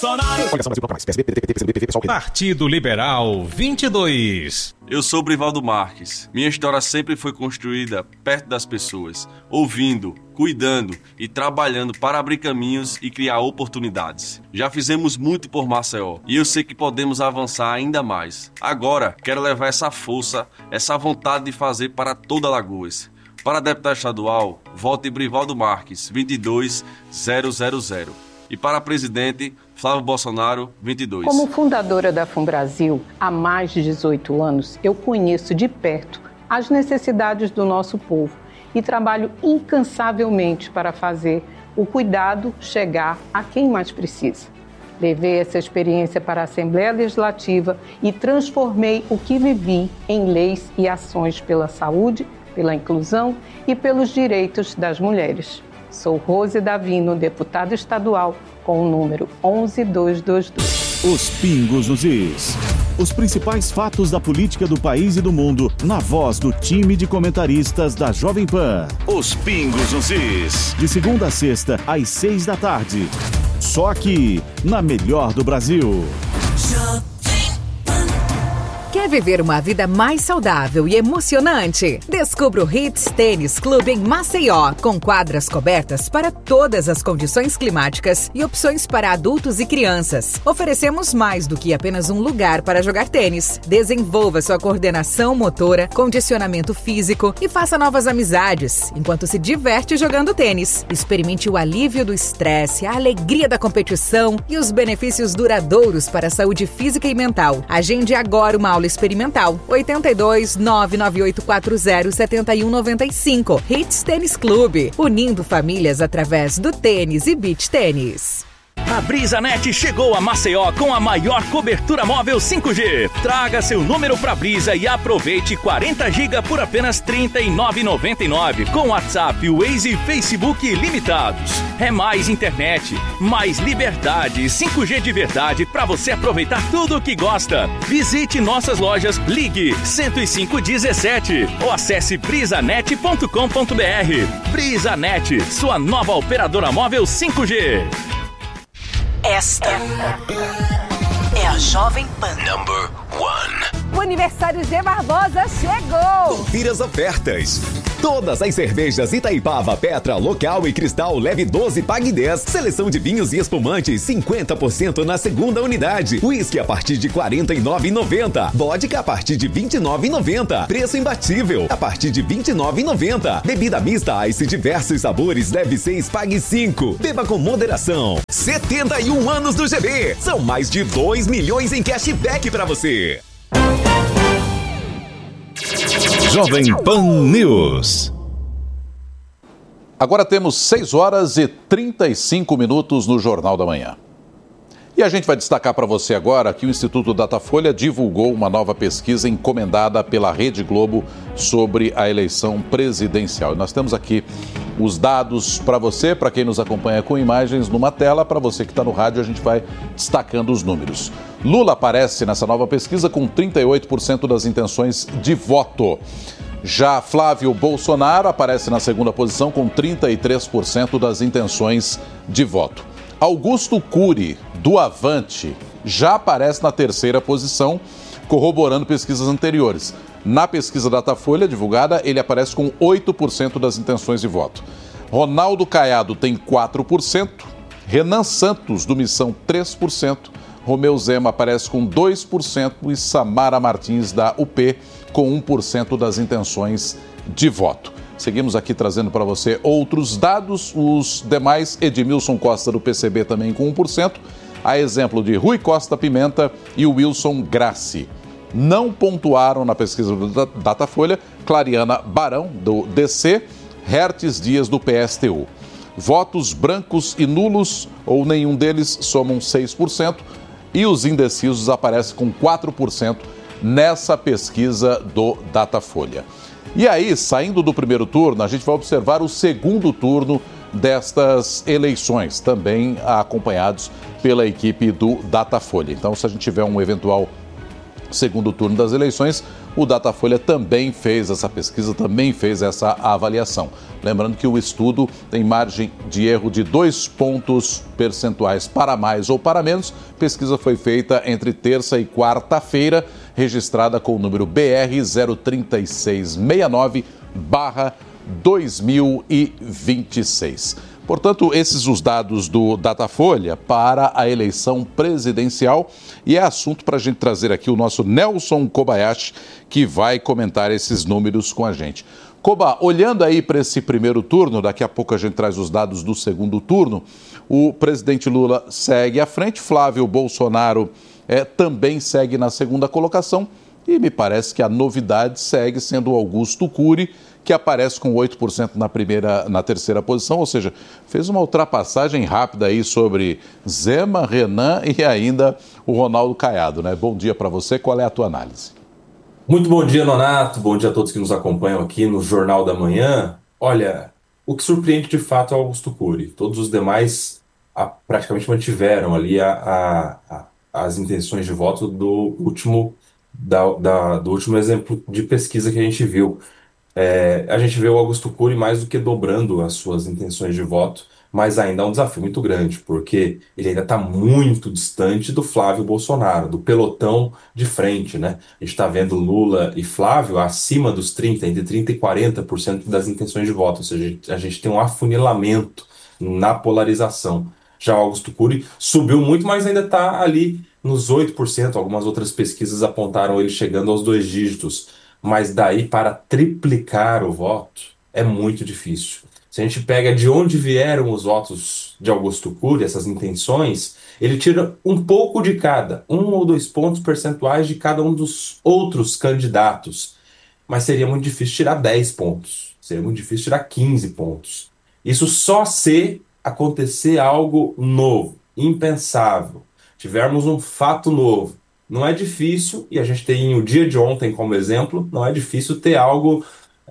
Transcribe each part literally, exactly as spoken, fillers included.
Partido Liberal vinte e dois. Eu sou Brivaldo Marques. Minha história sempre foi construída perto das pessoas, ouvindo, cuidando e trabalhando para abrir caminhos e criar oportunidades. Já fizemos muito por Maceió e eu sei que podemos avançar ainda mais. Agora, quero levar essa força, essa vontade de fazer para toda Alagoas. Para deputado estadual, vote Brivaldo Marques, vinte e dois mil. E para presidente, Flávio Bolsonaro, vinte e dois. Como fundadora da Funbrasil, há mais de dezoito anos, eu conheço de perto as necessidades do nosso povo e trabalho incansavelmente para fazer o cuidado chegar a quem mais precisa. Levei essa experiência para a Assembleia Legislativa e transformei o que vivi em leis e ações pela saúde, pela inclusão e pelos direitos das mulheres. Sou Rose Davino, deputada estadual, com o número onze mil duzentos e vinte e dois. Os Pingos nos Is. Os principais fatos da política do país e do mundo, na voz do time de comentaristas da Jovem Pan. Os Pingos nos Is. De segunda a sexta, às seis da tarde. Só aqui, na Melhor do Brasil. Quer viver uma vida mais saudável e emocionante? Descubra o Hits Tênis Clube em Maceió, com quadras cobertas para todas as condições climáticas e opções para adultos e crianças. Oferecemos mais do que apenas um lugar para jogar tênis. Desenvolva sua coordenação motora, condicionamento físico e faça novas amizades, enquanto se diverte jogando tênis. Experimente o alívio do estresse, a alegria da competição e os benefícios duradouros para a saúde física e mental. Agende agora uma aula experimental. oito dois, nove nove oito quatro zero, sete um nove cinco. Hits Tênis Clube, unindo famílias através do tênis e beach tênis. A BrisaNet chegou a Maceió com a maior cobertura móvel cinco G. Traga seu número pra Brisa e aproveite quarenta gigas por apenas trinta e nove reais e noventa e nove centavos, com WhatsApp, Waze e Facebook ilimitados. É mais internet, mais liberdade, cinco G de verdade pra você aproveitar tudo o que gosta. Visite nossas lojas, ligue cento e cinco dezessete ou acesse brisanet ponto com ponto br. BrisaNet, sua nova operadora móvel cinco G. Esta é a Jovem Pan. Number one. O aniversário G Barbosa chegou! Confira as ofertas. Todas as cervejas Itaipava, Petra, Local e Cristal leve doze, pague dez. Seleção de vinhos e espumantes, cinquenta por cento na segunda unidade. Whisky a partir de quarenta e nove reais e noventa centavos. Vodka a partir de vinte e nove reais e noventa centavos. Preço imbatível, a partir de vinte e nove reais e noventa centavos. Bebida mista Ice, diversos sabores, leve seis, pague cinco. Beba com moderação. setenta e um anos do G B. São mais de dois milhões em cashback pra você. Jovem Pan News. Agora temos seis horas e trinta e cinco minutos no Jornal da Manhã. E a gente vai destacar para você agora que o Instituto Datafolha divulgou uma nova pesquisa encomendada pela Rede Globo sobre a eleição presidencial. E nós temos aqui os dados para você, para quem nos acompanha com imagens numa tela, para você que está no rádio, a gente vai destacando os números. Lula aparece nessa nova pesquisa com trinta e oito por cento das intenções de voto. Já Flávio Bolsonaro aparece na segunda posição com trinta e três por cento das intenções de voto. Augusto Cury, do Avante, já aparece na terceira posição, corroborando pesquisas anteriores. Na pesquisa Datafolha divulgada, ele aparece com oito por cento das intenções de voto. Ronaldo Caiado tem quatro por cento, Renan Santos, do Missão, três por cento, Romeu Zema aparece com dois por cento e Samara Martins, da U P, com um por cento das intenções de voto. Seguimos aqui trazendo para você outros dados, os demais, Edmilson Costa, do P C B, também com um por cento, a exemplo de Rui Costa Pimenta e Wilson Grassi. Não pontuaram na pesquisa do Datafolha Clariana Barão, do D C, Hertes Dias, do P S T U. Votos brancos e nulos, ou nenhum deles, somam seis por cento, e os indecisos aparecem com quatro por cento nessa pesquisa do Datafolha. E aí, saindo do primeiro turno, a gente vai observar o segundo turno destas eleições, também acompanhados pela equipe do Datafolha. Então, se a gente tiver um eventual segundo turno das eleições, o Datafolha também fez essa pesquisa, também fez essa avaliação. Lembrando que o estudo tem margem de erro de dois pontos percentuais para mais ou para menos. A pesquisa foi feita entre terça e quarta-feira, registrada com o número B R zero três seis seis nove barra dois mil e vinte e seis. Portanto, esses os dados do Datafolha para a eleição presidencial, e é assunto para a gente trazer aqui o nosso Nelson Kobayashi, que vai comentar esses números com a gente. Koba, olhando aí para esse primeiro turno, daqui a pouco a gente traz os dados do segundo turno, o presidente Lula segue à frente, Flávio Bolsonaro é, também segue na segunda colocação, e me parece que a novidade segue sendo o Augusto Cury, que aparece com oito por cento na, primeira, na terceira posição, ou seja, fez uma ultrapassagem rápida aí sobre Zema, Renan e ainda o Ronaldo Caiado, né? Bom dia para você, qual é a tua análise? Muito bom dia, Nonato, bom dia a todos que nos acompanham aqui no Jornal da Manhã. Olha, o que surpreende de fato é o Augusto Cury, todos os demais a, praticamente mantiveram ali a, a, a, as intenções de voto do último, da, da, do último exemplo de pesquisa que a gente viu. É, a gente vê o Augusto Cury mais do que dobrando as suas intenções de voto, mas ainda é um desafio muito grande, porque ele ainda está muito distante do Flávio Bolsonaro, do pelotão de frente, né? A gente está vendo Lula e Flávio acima dos trinta por cento, entre trinta por cento e quarenta por cento das intenções de voto, ou seja, a gente tem um afunilamento na polarização. Já o Augusto Cury subiu muito, mas ainda está ali nos oito por cento, algumas outras pesquisas apontaram ele chegando aos dois dígitos. Mas daí para triplicar o voto é muito difícil. Se a gente pega de onde vieram os votos de Augusto Cury, essas intenções, ele tira um pouco de cada, um ou dois pontos percentuais de cada um dos outros candidatos. Mas seria muito difícil tirar dez pontos, seria muito difícil tirar quinze pontos. Isso só se acontecer algo novo, impensável, tivermos um fato novo. Não é difícil, e a gente tem o dia de ontem como exemplo, não é difícil ter algo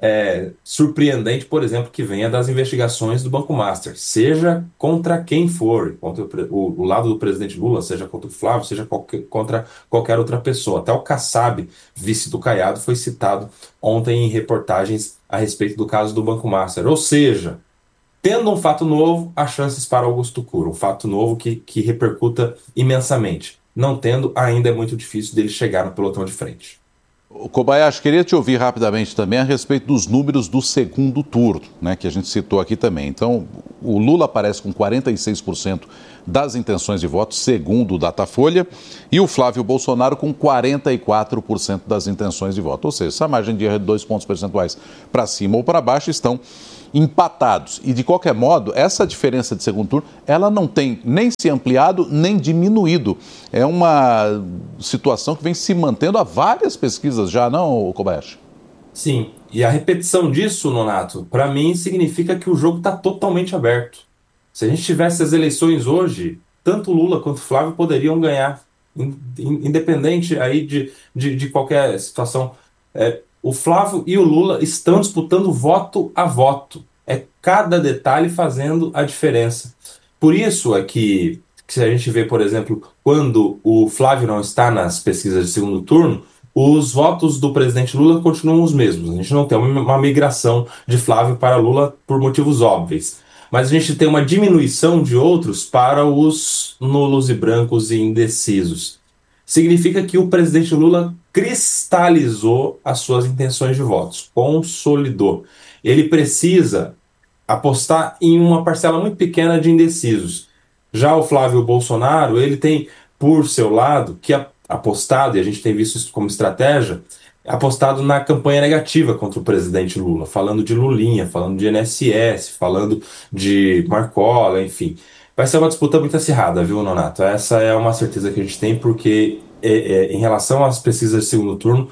é, surpreendente, por exemplo, que venha das investigações do Banco Master, seja contra quem for, contra o, o lado do presidente Lula, seja contra o Flávio, seja qualquer, contra qualquer outra pessoa. Até o Kassab, vice do Caiado, foi citado ontem em reportagens a respeito do caso do Banco Master. Ou seja, tendo um fato novo, há chances para Augusto Cury, um fato novo que, que repercuta imensamente. Não tendo, ainda é muito difícil dele chegar no pelotão de frente. O Kobayashi, queria te ouvir rapidamente também a respeito dos números do segundo turno, né, que a gente citou aqui também. Então, o Lula aparece com quarenta e seis por cento das intenções de voto, segundo o Datafolha, e o Flávio Bolsonaro com quarenta e quatro por cento das intenções de voto. Ou seja, essa margem de erro de dois pontos percentuais para cima ou para baixo estão empatados. E, de qualquer modo, essa diferença de segundo turno, ela não tem nem se ampliado, nem diminuído. É uma situação que vem se mantendo há várias pesquisas já, não, Kobayashi? Sim, e a repetição disso, Nonato, para mim significa que o jogo está totalmente aberto. Se a gente tivesse as eleições hoje, tanto Lula quanto Flávio poderiam ganhar, independente aí de, de, de qualquer situação. É, o Flávio e o Lula estão disputando voto a voto. É cada detalhe fazendo a diferença. Por isso é que, que se a gente vê, por exemplo, quando o Flávio não está nas pesquisas de segundo turno, os votos do presidente Lula continuam os mesmos. A gente não tem uma, uma migração de Flávio para Lula por motivos óbvios. Mas a gente tem uma diminuição de outros para os nulos e brancos e indecisos. Significa que o presidente Lula cristalizou as suas intenções de votos, consolidou. Ele precisa apostar em uma parcela muito pequena de indecisos. Já o Flávio Bolsonaro, ele tem, por seu lado, que apostado, e a gente tem visto isso como estratégia, apostado na campanha negativa contra o presidente Lula, falando de Lulinha, falando de I N S S, falando de Marcola, enfim. Vai ser uma disputa muito acirrada, viu, Nonato? Essa é uma certeza que a gente tem, porque é, é, em relação às pesquisas de segundo turno,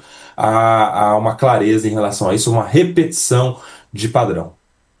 há, há uma clareza em relação a isso, uma repetição de padrão.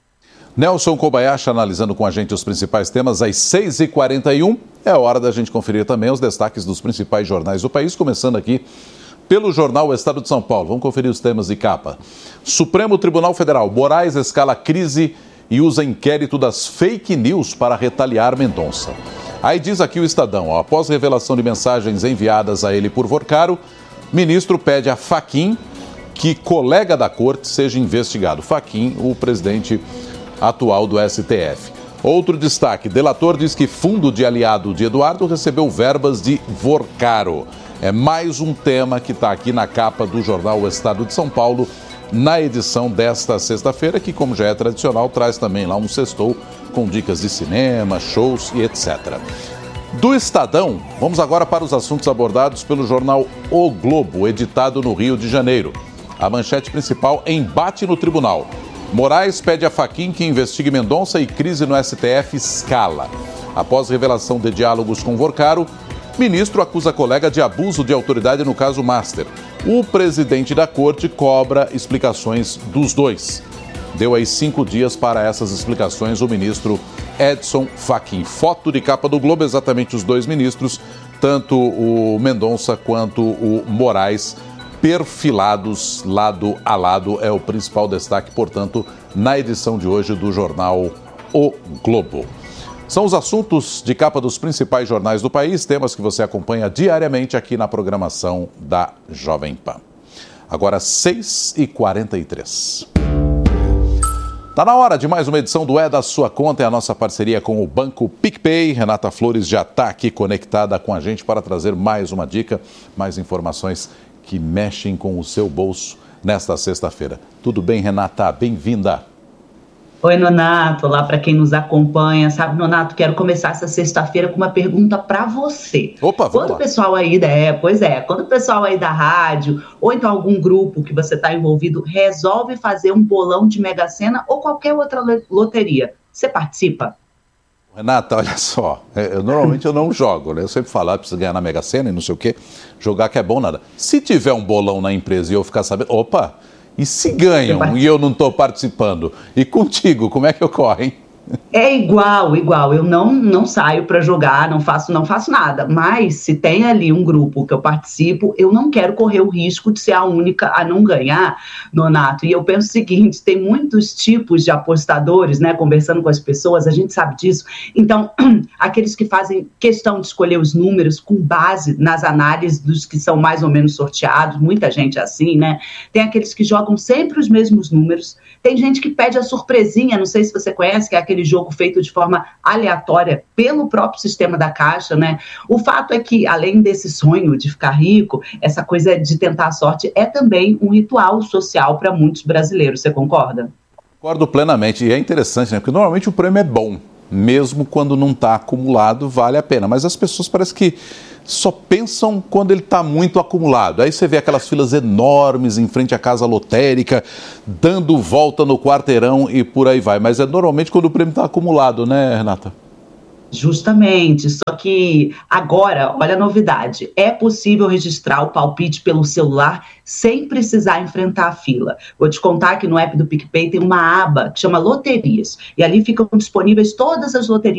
Nelson Kobayashi analisando com a gente os principais temas às seis e quarenta e um. É hora da gente conferir também os destaques dos principais jornais do país, começando aqui pelo jornal O Estado de São Paulo. Vamos conferir os temas de capa. Supremo Tribunal Federal, Moraes escala crise e usa inquérito das fake news para retaliar Mendonça. Aí diz aqui o Estadão, ó, após revelação de mensagens enviadas a ele por Vorcaro, Ministro pede a Fachin que colega da corte seja investigado. Fachin, o presidente atual do S T F. Outro destaque, delator diz que fundo de aliado de Eduardo recebeu verbas de Vorcaro. É mais um tema que está aqui na capa do jornal O Estado de São Paulo, na edição desta sexta-feira, que, como já é tradicional, traz também lá um sextou com dicas de cinema, shows e etcétera. Do Estadão, vamos agora para os assuntos abordados pelo jornal O Globo, editado no Rio de Janeiro. A manchete principal, embate no tribunal. Moraes pede a Fachin que investigue Mendonça e crise no S T F escala. Após revelação de diálogos com Vorcaro, ministro acusa colega de abuso de autoridade no caso Master. O presidente da corte cobra explicações dos dois. Deu aí cinco dias para essas explicações o ministro Edson Fachin. Foto de capa do Globo, exatamente os dois ministros, tanto o Mendonça quanto o Moraes, perfilados lado a lado. É o principal destaque, portanto, na edição de hoje do jornal O Globo. São os assuntos de capa dos principais jornais do país, temas que você acompanha diariamente aqui na programação da Jovem Pan. Agora, seis e quarenta e três. Está na hora de mais uma edição do É da Sua Conta, é a nossa parceria com o Banco PicPay. Renata Flores já está aqui conectada com a gente para trazer mais uma dica, mais informações que mexem com o seu bolso nesta sexta-feira. Tudo bem, Renata? Bem-vinda. Oi, Nonato. Olá para quem nos acompanha. Sabe, Nonato, quero começar essa sexta-feira com uma pergunta para você. Opa, vamos Quando lá. o pessoal aí da... É, pois é, quando o pessoal aí da rádio ou então algum grupo que você está envolvido resolve fazer um bolão de Mega Sena ou qualquer outra loteria, você participa? Renata, olha só, eu, normalmente eu não jogo, né? Eu sempre falo, ah, precisa ganhar na Mega Sena e não sei o quê, jogar que é bom nada. Se tiver um bolão na empresa e eu ficar sabendo, opa, e se ganham e eu não estou participando? E contigo, como é que ocorre, hein? É igual, igual. Eu não, não saio para jogar, não faço, não faço nada. Mas se tem ali um grupo que eu participo, eu não quero correr o risco de ser a única a não ganhar, Nonato. E eu penso o seguinte, tem muitos tipos de apostadores, né? Conversando com as pessoas, a gente sabe disso. Então, aqueles que fazem questão de escolher os números com base nas análises dos que são mais ou menos sorteados, muita gente é assim, né? Tem aqueles que jogam sempre os mesmos números. Tem gente que pede a surpresinha, não sei se você conhece, que é aquele jogo feito de forma aleatória pelo próprio sistema da Caixa, né? O fato é que, além desse sonho de ficar rico, essa coisa de tentar a sorte é também um ritual social para muitos brasileiros, você concorda? Concordo plenamente, e é interessante, né? Porque normalmente o prêmio é bom, mesmo quando não está acumulado, vale a pena, mas as pessoas parecem que só pensam quando ele está muito acumulado. Aí você vê aquelas filas enormes em frente à casa lotérica, dando volta no quarteirão e por aí vai. Mas é normalmente quando o prêmio está acumulado, né, Renata? Justamente, só que agora, olha a novidade, é possível registrar o palpite pelo celular sem precisar enfrentar a fila. Vou te contar que no app do PicPay tem uma aba que chama Loterias, e ali ficam disponíveis todas as loterias